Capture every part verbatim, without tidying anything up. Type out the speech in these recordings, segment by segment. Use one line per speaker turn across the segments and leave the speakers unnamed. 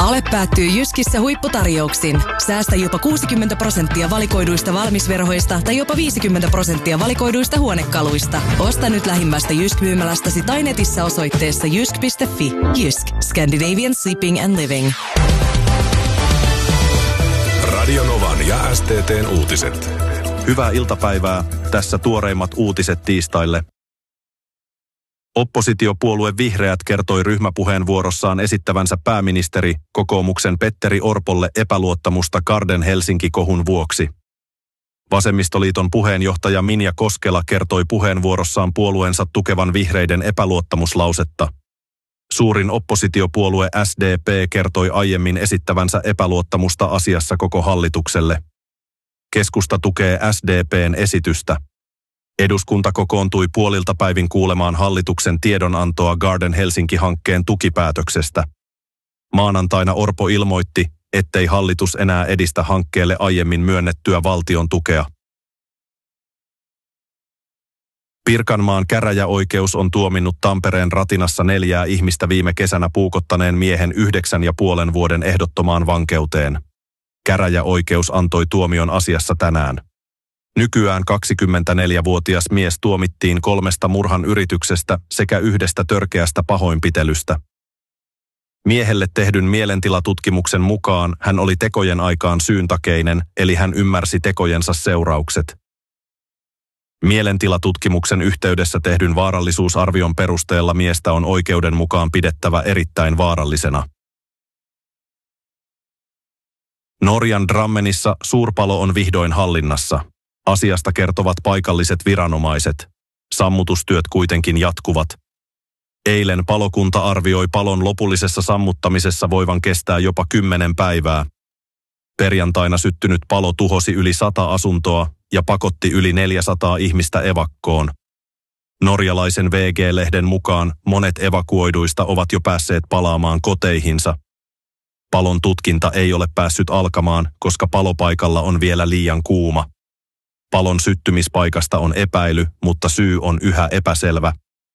Ale päättyy Jyskissä huipputarjouksin. Säästä jopa kuusikymmentä prosenttia valikoiduista valmisverhoista tai jopa viisikymmentä prosenttia valikoiduista huonekaluista. Osta nyt lähimmästä Jysk-myymälästäsi tai netissä osoitteessa jysk piste fi. Jysk. Scandinavian Sleeping and Living.
Radio Novan ja S T T:n uutiset.
Hyvää iltapäivää. Tässä tuoreimmat uutiset tiistaille. Oppositiopuolue Vihreät kertoi ryhmäpuheenvuorossaan esittävänsä pääministeri kokoomuksen Petteri Orpolle epäluottamusta Garden Helsinki-kohun vuoksi. Vasemmistoliiton puheenjohtaja Minja Koskela kertoi puheenvuorossaan puolueensa tukevan vihreiden epäluottamuslausetta. Suurin oppositiopuolue S D P kertoi aiemmin esittävänsä epäluottamusta asiassa koko hallitukselle. Keskusta tukee S D P:n esitystä. Eduskunta kokoontui puolilta päivin kuulemaan hallituksen tiedonantoa Garden Helsinki-hankkeen tukipäätöksestä. Maanantaina Orpo ilmoitti, ettei hallitus enää edistä hankkeelle aiemmin myönnettyä valtion tukea. Pirkanmaan käräjäoikeus on tuominnut Tampereen Ratinassa neljää ihmistä viime kesänä puukottaneen miehen yhdeksän ja puolen vuoden ehdottomaan vankeuteen. Käräjäoikeus antoi tuomion asiassa tänään. Nykyään kaksikymmentäneljävuotias mies tuomittiin kolmesta murhan yrityksestä sekä yhdestä törkeästä pahoinpitelystä. Miehelle tehdyn mielentilatutkimuksen mukaan hän oli tekojen aikaan syyntakeinen, eli hän ymmärsi tekojensa seuraukset. Mielentilatutkimuksen yhteydessä tehdyn vaarallisuusarvion perusteella miestä on oikeuden mukaan pidettävä erittäin vaarallisena. Norjan Drammenissa suurpalo on vihdoin hallinnassa. Asiasta kertovat paikalliset viranomaiset. Sammutustyöt kuitenkin jatkuvat. Eilen palokunta arvioi palon lopullisessa sammuttamisessa voivan kestää jopa kymmenen päivää. Perjantaina syttynyt palo tuhosi yli sata asuntoa ja pakotti yli neljäsataa ihmistä evakkoon. Norjalaisen V G-lehden mukaan monet evakuoiduista ovat jo päässeet palaamaan koteihinsa. Palon tutkinta ei ole päässyt alkamaan, koska palopaikalla on vielä liian kuuma. Palon syttymispaikasta on epäily, mutta syy on yhä epäselvä.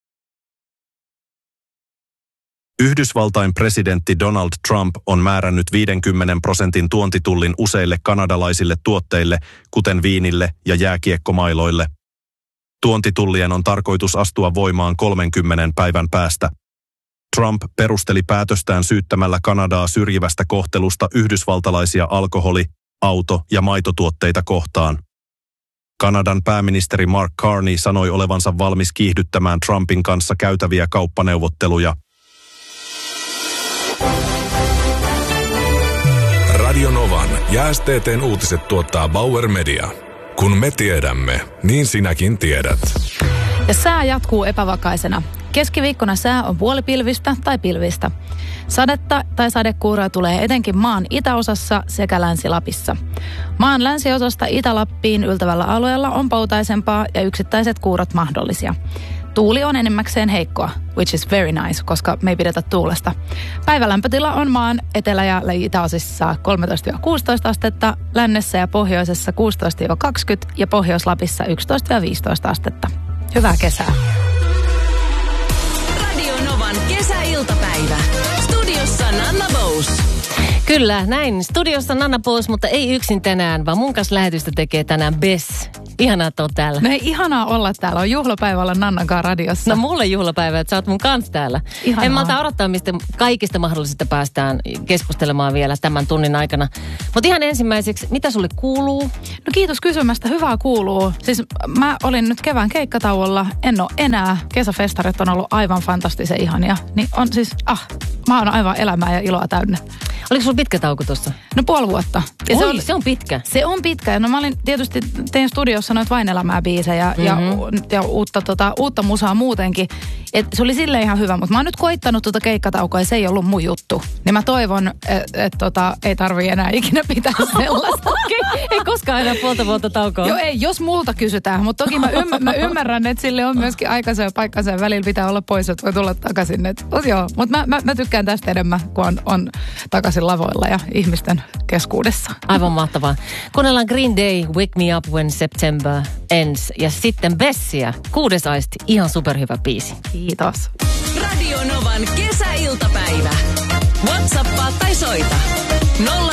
Yhdysvaltain presidentti Donald Trump on määrännyt viidenkymmenen prosentin tuontitullin useille kanadalaisille tuotteille, kuten viinille ja jääkiekkomailoille. Tuontitullien on tarkoitus astua voimaan kolmenkymmenen päivän päästä. Trump perusteli päätöstään syyttämällä Kanadaa syrjivästä kohtelusta yhdysvaltalaisia alkoholi-, auto- ja maitotuotteita kohtaan. Kanadan pääministeri Mark Carney sanoi olevansa valmis kiihdyttämään Trumpin kanssa käytäviä kauppaneuvotteluja.
Radio Novan ja S T T:n uutiset tuottaa Bauer Media. Kun me tiedämme, niin sinäkin tiedät.
Ja sää jatkuu epävakaisena. Keskiviikkona sää on puolipilvistä tai pilvistä. Sadetta tai sadekuuroa tulee etenkin maan itäosassa sekä Länsi-Lapissa. Maan länsiosasta Itä-Lappiin yltävällä alueella on poutaisempaa ja yksittäiset kuurot mahdollisia. Tuuli on enimmäkseen heikkoa, which is very nice, koska me ei pidetä tuulesta. Päivälämpötila on maan etelä- ja itäosissa kolmetoista kuusitoista astetta, lännessä ja pohjoisessa kuusitoista kaksikymmentä ja Pohjois-Lapissa yksitoista viisitoista astetta. Hyvää kesää.
Radio Novan kesäiltapäivä. Studiossa Nanna Bous.
Kyllä, näin. Studiossa Nanna Bous, mutta ei yksin tänään, vaan mun kanssa lähetystä tekee tänään Bess. Ihanaa, että oot täällä.
No ei ihanaa olla täällä. On juhlapäivä olla Nannan kanssa radiossa.
No mulle juhlapäivä, että sä oot mun kanssa täällä. Ihanaa. En malta odottaa, mistä kaikista mahdollisista päästään keskustelemaan vielä tämän tunnin aikana. Mutta ihan ensimmäiseksi, mitä sulle kuuluu?
No kiitos kysymästä. Hyvää kuuluu. Siis mä olin nyt kevään keikkatauolla. En ole enää. Kesäfestarit on ollut aivan fantastisen ihania. Niin on siis, ah, mä oon aivan elämää ja iloa täynnä.
Oliko sulla pitkä tauko tuossa?
No puoli vuotta.
Ja Oi, se on, se on pitkä.
Se on pitkä. No mä olin tietysti, tein studiossa noita Vain elämää biisejä mm-hmm. ja, ja uutta, tota, uutta musaa muutenkin. Et se oli silleen ihan hyvä, mutta mä oon nyt koittanut tuota keikkataukoa ja se ei ollut mun juttu. Niin mä toivon, että et, tota, ei tarvii enää ikinä pitää sellaista.
Okay. Ei koskaan enää puolta vuotta taukoa.
Joo ei, jos multa kysytään. Mutta toki mä, ymmär, mä ymmärrän, että sille on myöskin aikansa ja paikkansa ja välillä pitää olla pois, että voi tulla takaisin. Mutta mä, mä, mä tykkään tästä enemmän, kun on, on takaisin lavoilla ja ihmisten keskuudessa.
Aivan mahtavaa. Kuunnellaan Green Day, Wake Me Up When September Ends. Ja sitten Bessia, Kuudes aisti, ihan superhyvä biisi.
Kiitos.
Radio Novan kesäiltapäivä. WhatsAppaa tai soita nolla